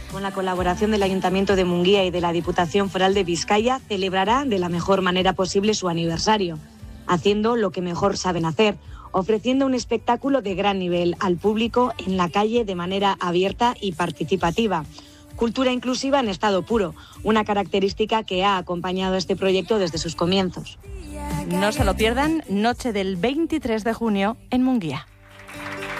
con la colaboración del Ayuntamiento de Munguía y de la Diputación Foral de Vizcaya, celebrará de la mejor manera posible su aniversario, haciendo lo que mejor saben hacer, ofreciendo un espectáculo de gran nivel al público en la calle de manera abierta y participativa. Cultura inclusiva en estado puro, una característica que ha acompañado a este proyecto desde sus comienzos. No se lo pierdan, noche del 23 de junio en Munguía.